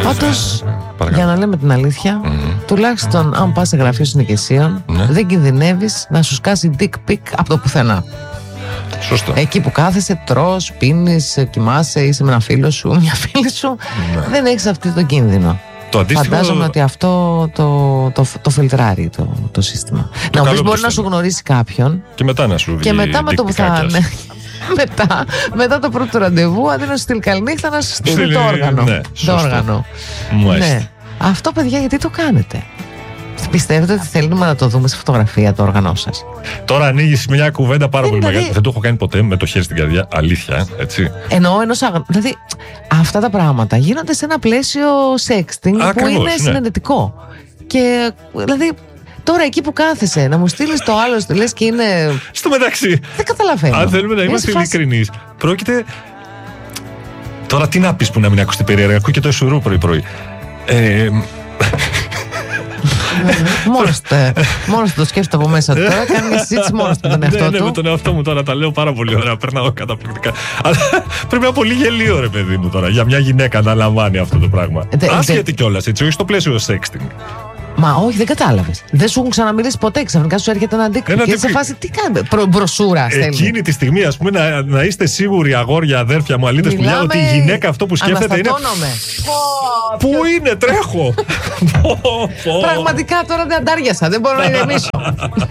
Πάντως, για να λέμε την αλήθεια, τουλάχιστον αν πας σε γραφείο συνοικεσίων, δεν κινδυνεύεις να σου σκάσει dick pic από το πουθενά. Σωστό. Εκεί που κάθεσαι, τρως, πίνεις, κοιμάσαι, είσαι με ένα φίλο σου, μια φίλη σου, δεν έχεις αυτό το κίνδυνο. Το αντίστοιχο... Φαντάζομαι ότι αυτό το φιλτράρει το σύστημα. Να μου πεις, μπορεί να σου γνωρίσει κάποιον και μετά να σου βγει. Και μετά με το που θα. Μετά το πρώτο ραντεβού, αντί να σου στείλει καληνύχτα, να σου στείλει το όργανο. Ναι, το όργανο. Ναι. Αυτό, παιδιά, γιατί το κάνετε? Πιστεύετε ότι θέλουμε να το δούμε σε φωτογραφία το όργανό σας? Τώρα ανοίγεις μια κουβέντα πάρα πολύ μεγάλη. Δεν το έχω κάνει ποτέ με το χέρι στην καρδιά. Αλήθεια, έτσι. Εννοώ δηλαδή, αυτά τα πράγματα γίνονται σε ένα πλαίσιο sexting που είναι συνενετικό. Και δηλαδή, τώρα εκεί που κάθεσαι να μου στείλεις το άλλο, λες και είναι. Στο μεταξύ, δεν καταλαβαίνω. Αν θέλουμε να είμαστε ειλικρινείς, πρόκειται. Τώρα τι να πεις που να μην ακουστεί περίεργα? Ακούω και το εσουρού πρωί-πρωί. Μόνος του το σκέφτεται από μέσα του. Τώρα κάνει μια συζήτηση μόνος του τον εαυτό του. Ναι, με τον εαυτό μου τώρα τα λέω πάρα πολύ ωραία. Περνάω καταπληκτικά. Αλλά πρέπει να είναι πολύ γελίο, ρε παιδί μου, τώρα για μια γυναίκα να λαμβάνει αυτό το πράγμα. Άσχετη κιόλας, έτσι, όχι στο πλαίσιο sexting. Μα όχι, δεν κατάλαβες. Δεν σου έχουν ξαναμιλήσει ποτέ. Ξαφνικά σου έρχεται ένα αντίκτυπο. Και σε φάση τι κάνετε? Μπροσούρα στέλνει. Εκείνη τη στιγμή, ας πούμε, να είστε σίγουροι, αγόρια, αδέρφια μου, αλήτες πουλιά, ότι η γυναίκα αυτό που σκέφτεται είναι. Πού είναι, τρέχω! Πραγματικά τώρα δεν αντάριασα. Δεν μπορώ να ηρεμήσω.